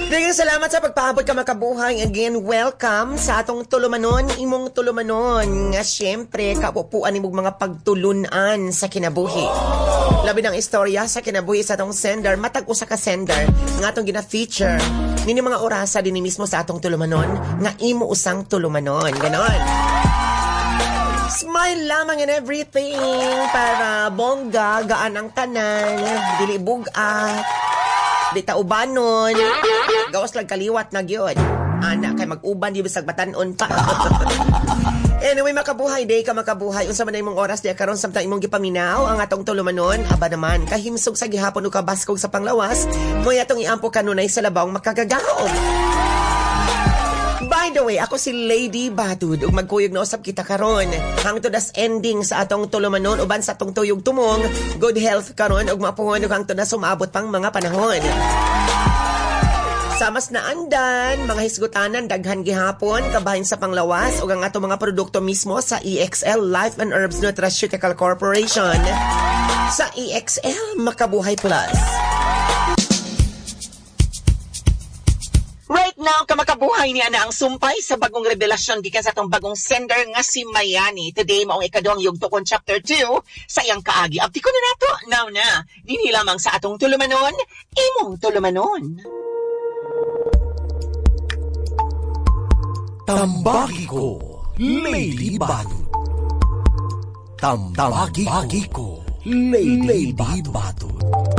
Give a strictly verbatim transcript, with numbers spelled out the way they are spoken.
Daghang salamat sa pagpaabot ka makabuhay. Again, welcome sa atong tulumanon, imong tulumanon. Nga syempre, kapupuan imong mga pagtulunan sa kinabuhi. Labi ng istorya sa kinabuhi sa atong sender, matag usa ka sender nga atong gina-feature. Nini mga orasa din mismo sa atong tulumanon, nga imo usang tulumanon. Ganon. Smile lamang and everything para bongga, gaan ang tanan, dili bugat, di taubanon, gawas lang kaliwat na gyud. Anak kay mag-uban di bisag batanon pa. Anyway, makabuhay day ka makabuhay. Unsa man na imong oras diya karon samtang imong gipaminaw ang atong tulumanon, aba naman kahimsog sa gihapon ug kabaskog sa panglawas, moy atong iampo kanunay sa labawng makagagaom. By the way, ako si Lady Batud ug magkuyog na usab kita karon hangtod as ending sa atong tulumanon uban sa atong tuyog tumong good health karon ug mapuhon ug hangtod na sumabot pang mga panahon. Sa mas naandan, mga hisgutanan daghan gihapon kabahin sa panglawas ug ang atong mga produkto mismo sa E X L Life and Herbs Nutraceutical Corporation. Sa E X L Makabuhay Plus. Right now, kamakabuhay ni Ana ang sumpay sa bagong revelasyon gikan sa atong bagong sender nga si Mayani. Today, maong ikaduhang yugto kon chapter two sa iyang kaagi. Abti ko na nato, now na. Dinhi lamang sa atong tulumanon, imong tulumanon. Tambaki ko, Lady Batud. Tambaki ko, Lady Batud.